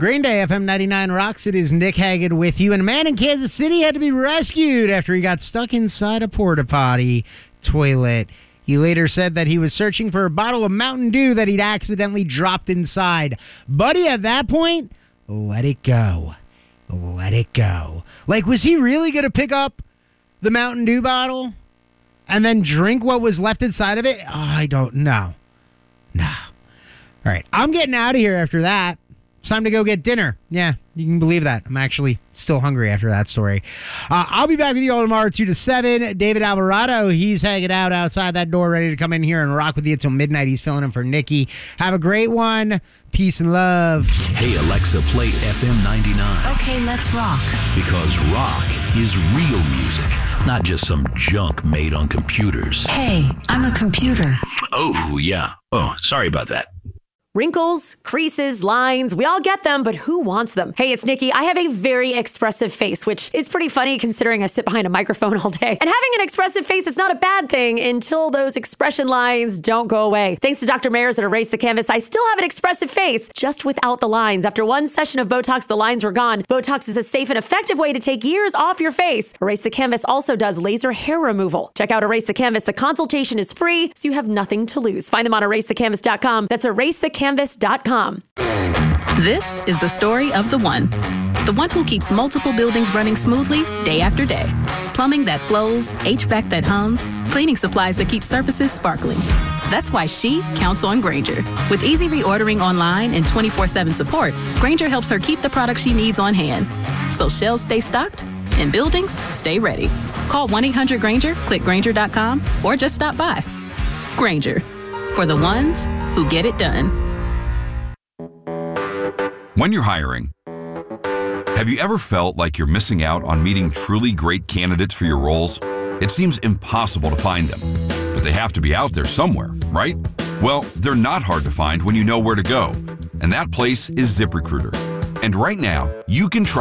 Green Day, FM 99 Rocks. It is Nick Haggard with you. And a man in Kansas City had to be rescued after he got stuck inside a porta potty toilet. He later said that he was searching for a bottle of Mountain Dew that he'd accidentally dropped inside. Buddy, at that point, let it go. Let it go. Like, was he really going to pick up the Mountain Dew bottle and then drink what was left inside of it? Oh, I don't know. No. All right, I'm getting out of here after that. It's time to go get dinner. Yeah, you can believe that. I'm actually still hungry after that story. I'll be back with you all tomorrow, 2 to 7. David Alvarado, he's hanging out outside that door, ready to come in here and rock with you until midnight. He's filling in for Nikki. Have a great one. Peace and love. Hey, Alexa, play FM 99. Okay, let's rock. Because rock is real music, not just some junk made on computers. Hey, I'm a computer. Oh, yeah. Oh, sorry about that. Wrinkles, creases, lines, we all get them, but who wants them? Hey, it's Nikki. I have a very expressive face, which is pretty funny considering I sit behind a microphone all day. And having an expressive face is not a bad thing until those expression lines don't go away. Thanks to Dr. Mayers at Erase the Canvas, I still have an expressive face, just without the lines. After one session of Botox, the lines were gone. Botox is a safe and effective way to take years off your face. Erase the Canvas also does laser hair removal. Check out Erase the Canvas. The consultation is free, so you have nothing to lose. Find them on erasethecanvas.com. That's erasethecanvas.com. This is the story of the one who keeps multiple buildings running smoothly day after day. Plumbing that flows, HVAC that hums, cleaning supplies that keep surfaces sparkling. That's why she counts on Grainger. With easy reordering online and 24/7 support, Grainger helps her keep the products she needs on hand. So shelves stay stocked and buildings stay ready. Call 1-800-GRAINGER, click Grainger.com, or just stop by. Grainger, for the ones who get it done. When you're hiring, have you ever felt like you're missing out on meeting truly great candidates for your roles? It seems impossible to find them, but they have to be out there somewhere, right? Well, they're not hard to find when you know where to go, and that place is ZipRecruiter. And right now, you can try